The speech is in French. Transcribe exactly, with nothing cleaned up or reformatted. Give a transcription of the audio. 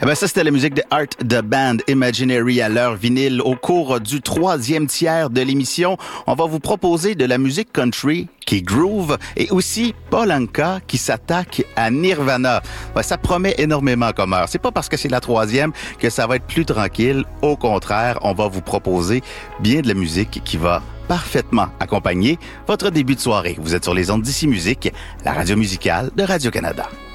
Eh ben ça, c'était la musique de Art the Band Imaginary à l'heure vinyle. Au cours du troisième tiers de l'émission, on va vous proposer de la musique country qui groove et aussi Paul Anka qui s'attaque à Nirvana. Ben, ça promet énormément comme heure. C'est pas parce que c'est la troisième que ça va être plus tranquille. Au contraire, on va vous proposer bien de la musique qui va parfaitement accompagner votre début de soirée. Vous êtes sur les ondes d'Ici Musique, la radio musicale de Radio-Canada.